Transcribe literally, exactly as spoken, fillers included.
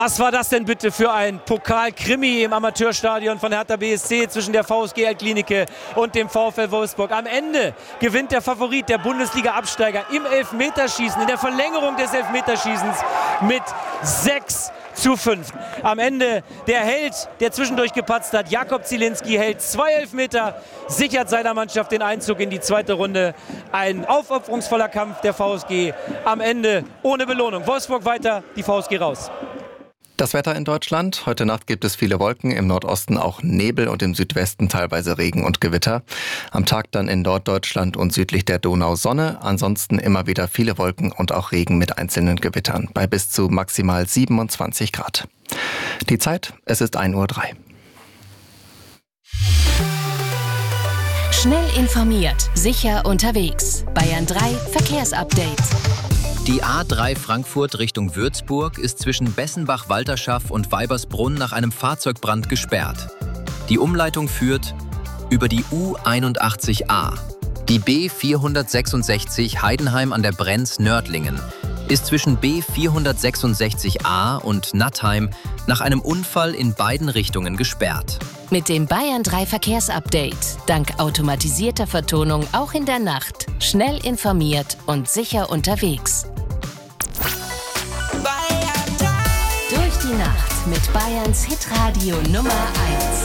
Was war das denn bitte für ein Pokal-Krimi im Amateurstadion von Hertha B S C zwischen der VfG Altklinike und dem VfL Wolfsburg? Am Ende gewinnt der Favorit, der Bundesliga-Absteiger, im Elfmeterschießen, in der Verlängerung des Elfmeterschießens mit sechs zu fünf. Am Ende der Held, der zwischendurch gepatzt hat, Jakob Zielinski, hält zwei Elfmeter, sichert seiner Mannschaft den Einzug in die zweite Runde. Ein aufopferungsvoller Kampf der VfG, am Ende ohne Belohnung. Wolfsburg weiter, die VfG raus. Das Wetter in Deutschland. Heute Nacht gibt es viele Wolken, im Nordosten auch Nebel und im Südwesten teilweise Regen und Gewitter. Am Tag dann in Norddeutschland und südlich der Donau Sonne. Ansonsten immer wieder viele Wolken und auch Regen mit einzelnen Gewittern bei bis zu maximal siebenundzwanzig Grad. Die Zeit, es ist ein Uhr drei. Schnell informiert, sicher unterwegs. Bayern drei Verkehrsupdate. Die A drei Frankfurt Richtung Würzburg ist zwischen Bessenbach-Walterschaft und Weibersbrunn nach einem Fahrzeugbrand gesperrt. Die Umleitung führt über die U einundachtzig A. Die B vierhundertsechsundsechzig Heidenheim an der Brenz-Nördlingen ist zwischen B vierhundertsechsundsechzig A und Nattheim nach einem Unfall in beiden Richtungen gesperrt. Mit dem Bayern drei Verkehrsupdate. Dank automatisierter Vertonung auch in der Nacht. Schnell informiert und sicher unterwegs. Durch die Nacht mit Bayerns Hitradio Nummer eins.